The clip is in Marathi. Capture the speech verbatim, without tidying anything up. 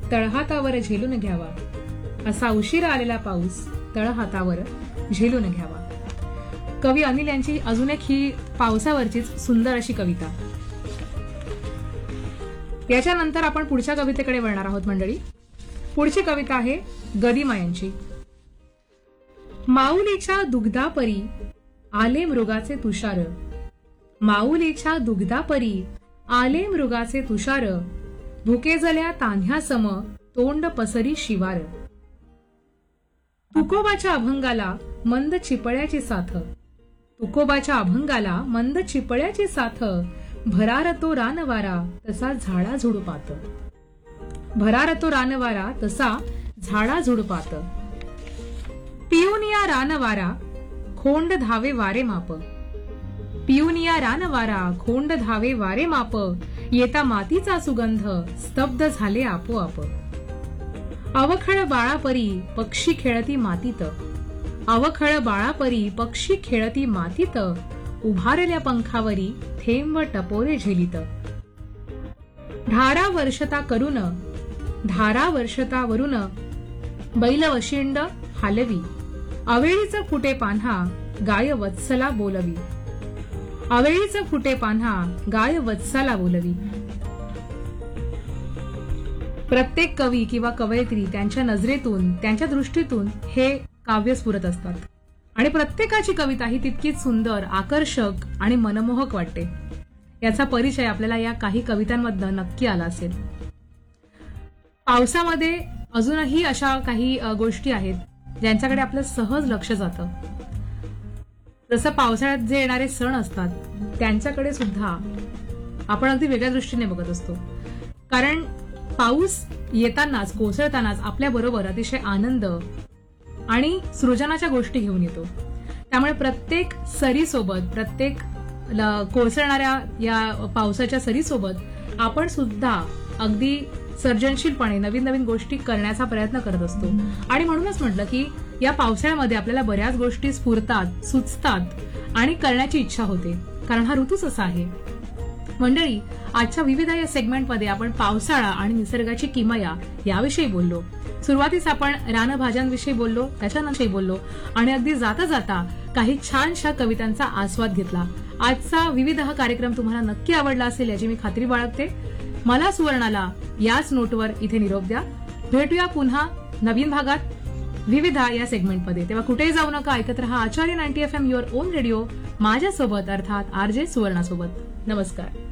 तळहातावर झेलून घ्यावा, असा उशिरा आलेला पाऊस तळहातावर झेलून घ्यावा. कवी अनिल यांची अजून एक ही पावसावरचीच सुंदर अशी कविता. याच्यानंतर आपण पुढच्या कवितेकडे वळणार आहोत मंडळी. पुढची कविता आहे गदिमा यांची. माऊलीच्या दुग्धापरी आले मृगाचे तुषार, माऊलीच्या दुग्धापरी आले मृगाचे तुषार, भुकेजल्या तान्ह्यासम तोंड पसरी शिवार. तुकोबाच्या अभंगाला मंद चिपळ्याची साथ, तुकोबाच्या अभंगाला मंद चिपळ्याची साथ, भरार तो रानवारा तसा झाडा झुडपात, भरार तो रानवारा तसा झाडा झुडपात. पियुनिया रानवारा खोंड धावे वारे माप, पियुनिया रानवारा खोंड धावे वारे माप, येता मातीचा सुगंध स्तब्ध झाले आपोआप. अवखळ बाळापरी पक्षी खेळती मातीत, अवखळ बाळापरी पक्षी खेळती मातीत, उभारल्या पंखावरी थेंब टपोरे झेलीत. धारा वर्षता करून, धारा वर्षता वरून बैल वशिंड हालवी, अवेळीच फुटे पान्हा गाय वत्सला बोलवी, अवेळीच फुटे पान्हा गाय वत्सला बोलवी. प्रत्येक कवी किंवा कवयित्री त्यांच्या नजरेतून, त्यांच्या दृष्टीतून हे काव्य स्फुरत असतात आणि प्रत्येकाची कविता ही तितकीच सुंदर, आकर्षक आणि मनमोहक वाटते. याचा परिचय आपल्याला या काही कवितांमधनं नक्की आला असेल. पावसामध्ये अजूनही अशा काही गोष्टी आहेत ज्यांच्याकडे आपलं सहज लक्ष जातं. जसं पावसाळ्यात जे येणारे सण असतात त्यांच्याकडे सुद्धा आपण अगदी वेगळ्या दृष्टीने बघत असतो. कारण पाऊस येतानाच, कोसळतानाच आपल्या बरोबर अतिशय आनंद आणि सृजनाच्या गोष्टी घेऊन येतो. त्यामुळे प्रत्येक सरीसोबत, प्रत्येक कोसळणाऱ्या या पावसाच्या सरीसोबत आपण सुद्धा अगदी सर्जनशीलपणे नवीन नवीन गोष्टी करण्याचा प्रयत्न करत असतो. आणि म्हणूनच म्हटलं की या पावसाळ्यामध्ये आपल्याला बऱ्याच गोष्टी स्फुरतात, सुचतात आणि करण्याची इच्छा होते, कारण हा ऋतूच असा आहे. मंडळी, आजच्या विविध या सेगमेंटमध्ये आपण पावसाळा आणि निसर्गाची किमया याविषयी बोललो. सुरुवातीस आपण रानभाज्यांविषयी बोललो, त्याच्यानंतर बोललो आणि अगदी जाता जाता काही छानशा कवितांचा आस्वाद घेतला. आजचा विविध हा कार्यक्रम तुम्हाला नक्की आवडला असेल याची मी खात्री बाळगते. मला सुवर्णाला याच नोटवर इथे निरोप द्या. भेटूया पुन्हा नवीन भागात विविधा या सेगमेंटमध्ये. तेव्हा कुठेही जाऊ नका, ऐकत रहा आचार्य ninety F M, your on radio, माझ्यासोबत अर्थात आर जे सुवर्णासोबत. नमस्कार.